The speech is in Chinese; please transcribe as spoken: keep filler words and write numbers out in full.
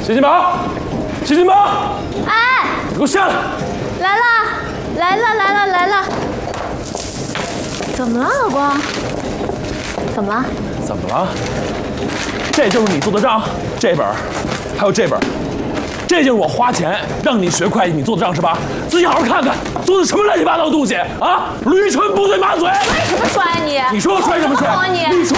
谢金宝，谢金宝， 哎， 你给我下来！ 来了，来了，来了，来了。怎么了，老公？怎么了？ 怎么了？这就是你做的账，这本，还有这本，这就是我花钱让你学会计，你做的账是吧？自己好好看看，做的什么乱七八糟的东西啊！驴唇不对马嘴。 为什么摔你？ 你说我摔什么摔？ 你你说